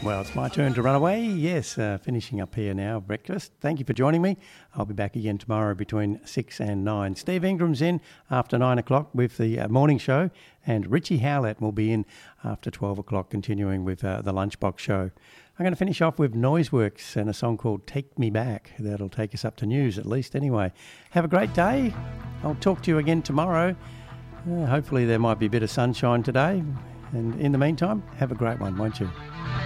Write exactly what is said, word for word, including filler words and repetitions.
Well, it's my turn to run away. Yes, uh, finishing up here now, breakfast. Thank you for joining me. I'll be back again tomorrow between six and nine. Steve Ingram's in after nine o'clock with the uh, morning show, and Richie Howlett will be in after twelve o'clock, continuing with uh, the Lunchbox show. I'm going to finish off with Noiseworks and a song called Take Me Back. That'll take us up to news, at least anyway. Have a great day. I'll talk to you again tomorrow. Uh, hopefully there might be a bit of sunshine today. And in the meantime, have a great one, won't you?